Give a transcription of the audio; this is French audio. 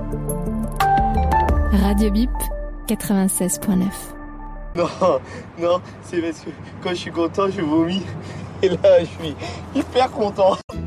Radio Bip 96.9. Non, c'est parce que quand je suis content, je vomis. Et là, je suis hyper content.